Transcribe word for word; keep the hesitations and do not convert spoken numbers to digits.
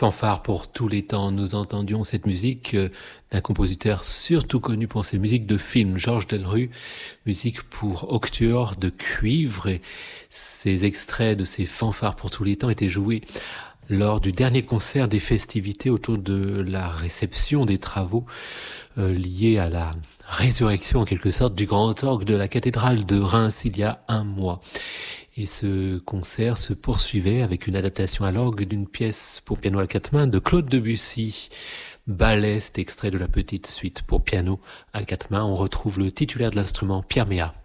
Fanfare pour tous les temps. Nous entendions cette musique euh, d'un compositeur surtout connu pour ses musiques de films, Georges Delerue, musique pour octuor de cuivre. Et ces extraits de ces fanfares pour tous les temps étaient joués lors du dernier concert des festivités autour de la réception des travaux euh, liés à la résurrection en quelque sorte du grand orgue de la cathédrale de Reims il y a un mois. Et ce concert se poursuivait avec une adaptation à l'orgue d'une pièce pour piano à quatre mains de Claude Debussy. Ballet, cet extrait de la petite suite pour piano à quatre mains. On retrouve le titulaire de l'instrument, Pierre Méat.